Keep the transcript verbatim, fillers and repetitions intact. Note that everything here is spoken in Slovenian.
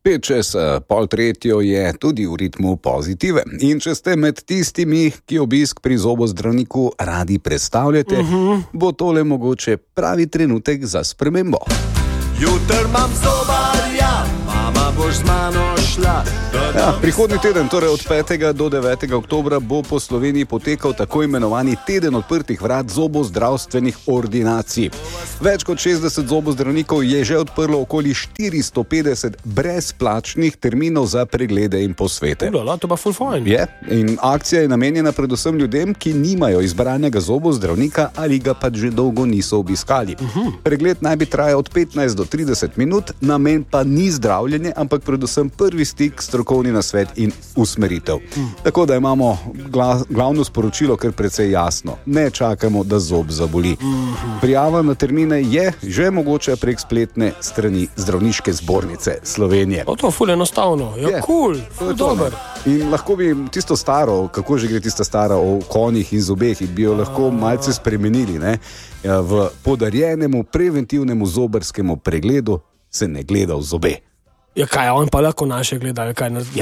Pet čez pol tretjo je tudi v ritmu pozitive. In če ste med tistimi, ki obisk pri zobozdravniku radi predstavljate, uh-huh. bo tole mogoče pravi trenutek za spremembo. Jutr imam zobarja, mama boš z mano šla. Ja, prihodnji teden, torej od petega do devetega oktobra, bo po Sloveniji potekal tako imenovani teden odprtih vrat zobozdravstvenih ordinacij. Več kot šestdeset zobozdravnikov je že odprlo okoli štiristo petdeset brezplačnih terminov za preglede in posvete. Ula, to pa ful fajn. Je, in akcija je namenjena predvsem ljudem, ki nimajo izbranega zobozdravnika ali ga pač že dolgo niso obiskali. Uh-huh. Pregled naj bi trajal od petnajst do trideset minut, namen pa ni zdravljenje, ampak predvsem prvi stik, strokovni nasvet in usmeritev. Hmm. Tako da imamo gla, glavno sporočilo kar precej jasno. Ne čakamo, da zob zaboli. Hmm. Prijava na termine je že mogoče prek spletne strani Zdravniške zbornice Slovenije. O, to je ful enostavno. Ja, je, cool, ful dober. In lahko bi tisto staro, kako že gre tista stara o konjih in zobeh, in bi jo lahko malce spremenili, ne? V podarjenemu preventivnemu zobarskemu pregledu se ne gleda v zobe. Ja, kaj, on pa lahko naše gleda, kaj naredi.